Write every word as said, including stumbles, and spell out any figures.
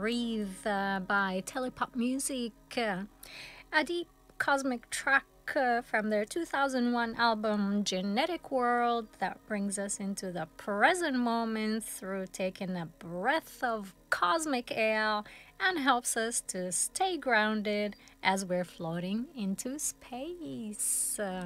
Breathe uh, by Telepop Music, uh, a deep cosmic track uh, from their two thousand one album Genetic World that brings us into the present moment through taking a breath of cosmic air and helps us to stay grounded as we're floating into space. Uh,